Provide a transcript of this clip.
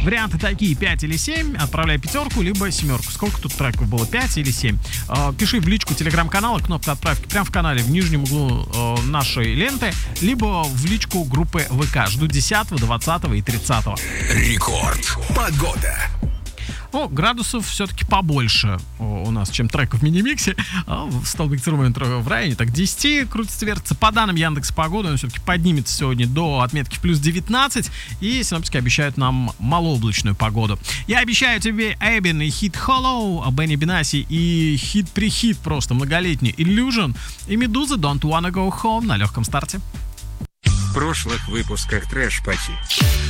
Варианты такие: 5 или 7. Отправляй пятерку, либо семерку. Сколько тут треков было? 5 или 7? Пиши в личку телеграм-канала, кнопка отправки прямо в канале, в нижнем углу нашей ленты, либо в личку группы ВК. Жду 10, 20 и 30. Рекорд. Погода. Градусов все-таки побольше у нас, чем треков в мини-миксе. В столбик термометра в районе так 10 крутится, вертится. По данным Яндекс.Погоды, он все-таки поднимется сегодня до отметки в плюс 19. И синоптики обещают нам малооблачную погоду. Я обещаю тебе Эббин и хит Hollow, Бенни Бенаси и хит-прихит просто многолетний Illusion и Медуза Don't Wanna Go Home на легком старте. В прошлых выпусках Трэш Пати.